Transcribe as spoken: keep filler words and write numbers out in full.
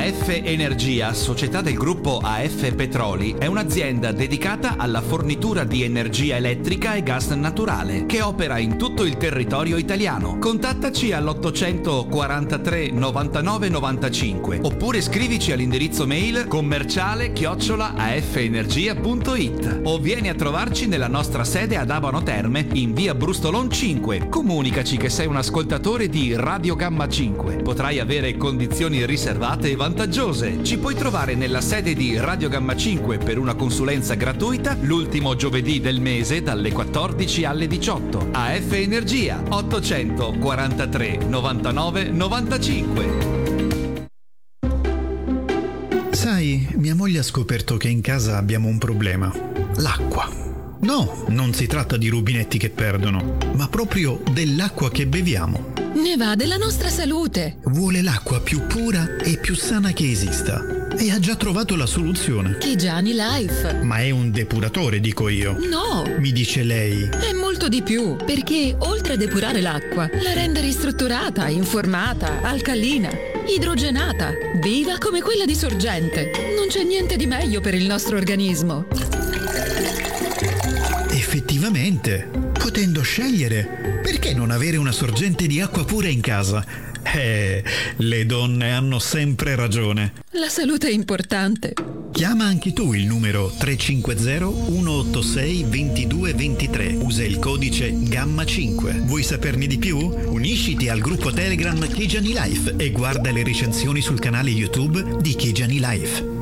A F Energia, società del gruppo A F Petroli, è un'azienda dedicata alla fornitura di energia elettrica e gas naturale, che opera in tutto il territorio italiano. Contattaci all'ottocentoquarantatré novantanove novantacinque oppure scrivici all'indirizzo mail commerciale chiocciola afenergia punto it o vieni a trovarci nella nostra sede ad Abano Terme in via Brustolon cinque. Comunicaci che sei un ascoltatore di Radio Gamma cinque. Potrai avere condizioni riservate e vantaggiose. Ci puoi trovare nella sede di Radio Gamma cinque per una consulenza gratuita l'ultimo giovedì del mese dalle quattordici alle diciotto. A F Energia ottocentoquarantatré novantanove novantacinque. Sai, mia moglie ha scoperto che in casa abbiamo un problema. L'acqua. No, non si tratta di rubinetti che perdono, ma proprio dell'acqua che beviamo. Ne va della nostra salute. Vuole l'acqua più pura e più sana che esista. E ha già trovato la soluzione. Chigiani Life. Ma è un depuratore, dico io. No. Mi dice lei. È molto di più, perché oltre a depurare l'acqua, la rende ristrutturata, informata, alcalina, idrogenata, viva come quella di sorgente. Non c'è niente di meglio per il nostro organismo. Effettivamente, potendo scegliere, perché non avere una sorgente di acqua pura in casa? Eh, le donne hanno sempre ragione. La salute è importante. Chiama anche tu il numero tre cinque zero uno otto sei due due due tre. Usa il codice Gamma cinque. Vuoi saperne di più? Unisciti al gruppo Telegram Chigiani Life e guarda le recensioni sul canale YouTube di Chigiani Life.